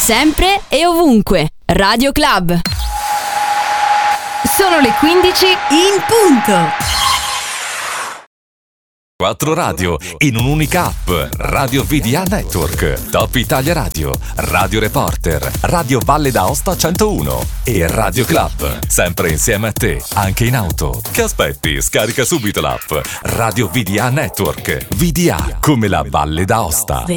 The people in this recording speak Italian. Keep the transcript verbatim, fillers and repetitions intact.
Sempre e ovunque. Radio Club. Sono le quindici in punto. Quattro radio in un'unica app. Radio V D A Network, Top Italia Radio, Radio Reporter, Radio Valle d'Aosta centouno e Radio Club. Sempre insieme a te, anche in auto. Che aspetti? Scarica subito l'app. Radio V D A Network. V D A come la Valle d'Aosta.